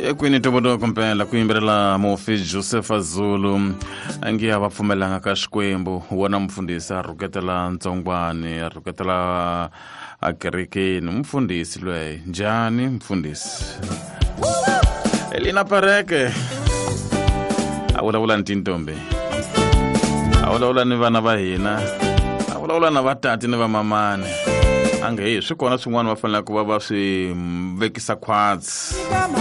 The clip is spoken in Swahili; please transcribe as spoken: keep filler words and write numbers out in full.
Kwini tobodo kompela kuimbela Mofi Joseph Zulu angiya bapfumelanga ka Xikwembu wona mfundisi aruketela Ntsongwane aruketela akerekeni mfundisi lwe njani mfundisi Elina Pareke awula wula ntintombe awula wula ni vana va hina awula wula na vatati ni va mamane ange hi swi kona swin'wana va fanele ku va va swi vekisa khwatsi